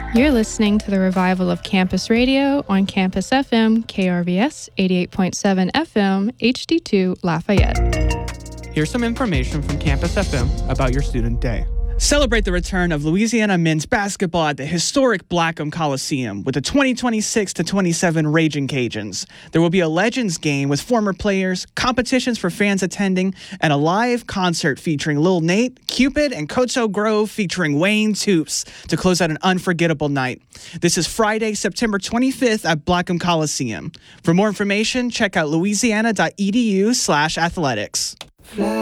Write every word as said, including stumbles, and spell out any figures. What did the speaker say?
You're listening to the revival of Campus Radio on Campus F M, K R V S eighty-eight point seven F M, H D two Lafayette. Here's some information from Campus F M about your student day. Celebrate the return of Louisiana men's basketball at the historic Blackham Coliseum with the twenty twenty-six to twenty-seven Raging Cajuns. There will be a Legends game with former players, competitions for fans attending, and a live concert featuring Lil Nate, Cupid, and Coach Grove featuring Wayne Toops to close out an unforgettable night. This is Friday, September twenty-fifth at Blackham Coliseum. For more information, check out louisiana.edu slash athletics.